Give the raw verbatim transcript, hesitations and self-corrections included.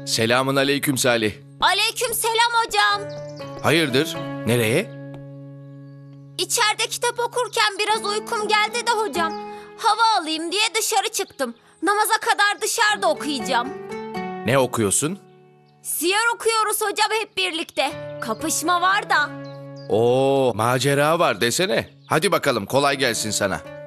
Selamun aleyküm Salih. Aleyküm selam hocam. Hayırdır? Nereye? İçeride kitap okurken biraz uykum geldi de hocam. Hava alayım diye dışarı çıktım. Namaza kadar dışarıda okuyacağım. Ne okuyorsun? Siyer okuyoruz hocam hep birlikte. Kapışma var da. Oo, macera var desene. Hadi bakalım kolay gelsin sana.